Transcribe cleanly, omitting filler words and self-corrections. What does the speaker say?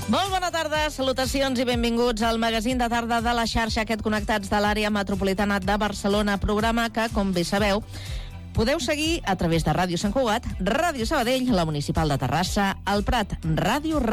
Molt bona tarda, salutacions i benvinguts al magazín de tarda de la xarxa aquest Connectats de l'àrea metropolitana de Barcelona, programa que, com bé sabeu, podeu seguir a través de Ràdio Sant Cugat, Ràdio Sabadell, la Municipal de Terrassa, el Prat, Ràdio